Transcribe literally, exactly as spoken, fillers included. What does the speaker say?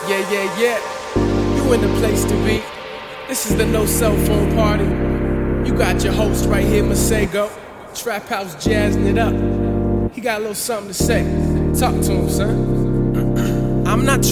Yeah, yeah, yeah. You in the place to be. This is the no cell phone party. You got your host right here, Masego. Trap House jazzing it up. He got a little something to say. Talk to him, son. I'm not